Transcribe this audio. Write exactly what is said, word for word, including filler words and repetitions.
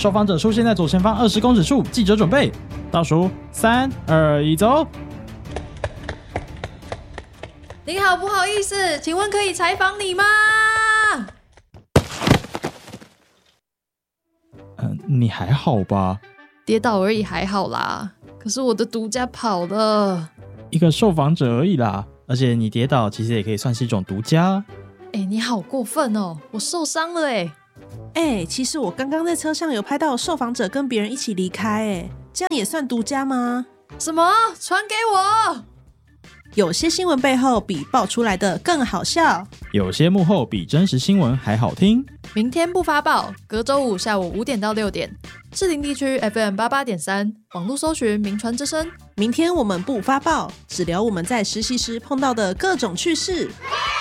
受访者出现在左前方二十公尺处，记者准备倒数三二一走。 您好，不好意思，请问可以采访你吗？ 呃，你还好吧？ 跌倒而已，还好啦。可是我的独家跑了。 一个受访者而已啦，而且你跌倒其实也可以算是一种独家。 哎、欸，你好过分哦！我受伤了哎。 哎、欸，其实我刚刚在车上有拍到受访者跟别人一起离开，哎，这样也算独家吗？ 什么？传给我！ 有些新闻背后比爆出来的更好笑， 有些幕后比真实新闻还好听。 明天不发报，隔周五下午五点到六点，士林地区 F M 八八点三，网络搜寻名传之声。 明天我们不发报，只聊我们在实习时碰到的各种趣事。